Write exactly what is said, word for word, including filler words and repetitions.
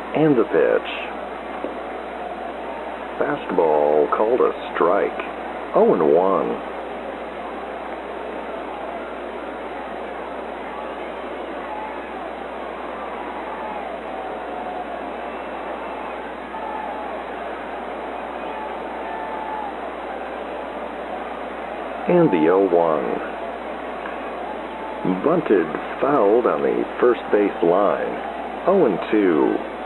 And the pitch. Fastball called a strike. oh and one. And the oh one. Bunted fouled on the first base line. oh and two.